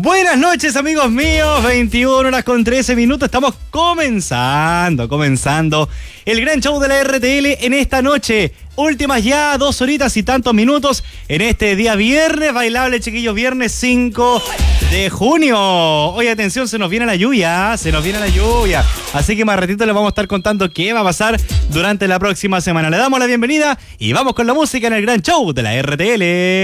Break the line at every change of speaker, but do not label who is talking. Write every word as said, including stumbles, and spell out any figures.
Buenas noches, amigos míos, veintiuna horas con trece minutos, estamos comenzando, comenzando el gran show de la R T L en esta noche. Últimas ya dos horitas y tantos minutos en este día viernes, bailable, chiquillos, viernes cinco de junio. Oye, atención, se nos viene la lluvia, se nos viene la lluvia. Así que más ratito les vamos a estar contando qué va a pasar durante la próxima semana. Le damos la bienvenida y vamos con la música en el gran show de la R T L.